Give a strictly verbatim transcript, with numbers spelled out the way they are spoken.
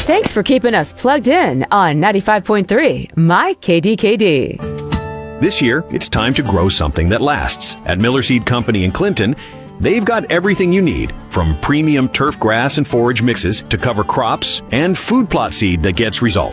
Thanks for keeping us plugged in on ninety-five point three, My K D K D. This year, it's time to grow something that lasts. At Miller Seed Company in Clinton, they've got everything you need, from premium turf grass and forage mixes to cover crops and food plot seed that gets results.